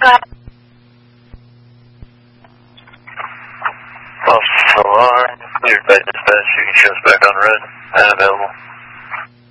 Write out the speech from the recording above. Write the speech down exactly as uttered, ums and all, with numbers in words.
False alarm, cleared by dispatch, you can show us back on red and available.